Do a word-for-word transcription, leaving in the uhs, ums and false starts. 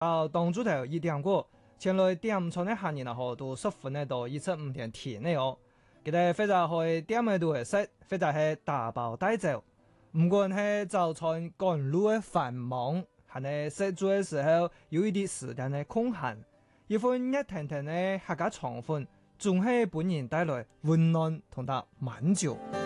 啊，當主頭一點過，前來點餐的客人啊，嗬，都十分呢到二十五點甜呢哦。佢哋非常去點喺度嘅食，非常係大包大走。唔管係早餐趕路嘅繁忙，係呢食住嘅時候有一啲時間嘅空閒，一份一婷婷嘅客家腸粉，仲係本人帶來溫暖同埋滿足。